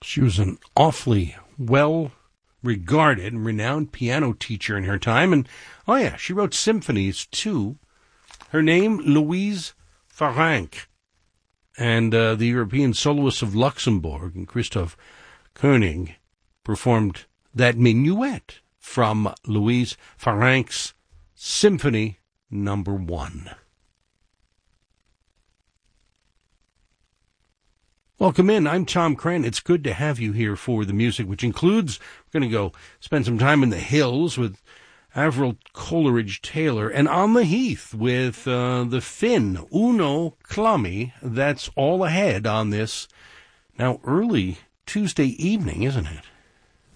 She was an awfully well-regarded and renowned piano teacher in her time. And, she wrote symphonies, too. Her name, Louise Farank. And the European soloists of Luxembourg and Christoph Koenig performed that minuet from Louise Farank's Symphony No. 1. Welcome in. I'm Tom Cran. It's good to have you here for the music, which includes, we're going to go spend some time in the hills with Avril Coleridge-Taylor, and on the heath with the Finn, Uno Clummy. That's all ahead on this now early Tuesday evening, isn't it?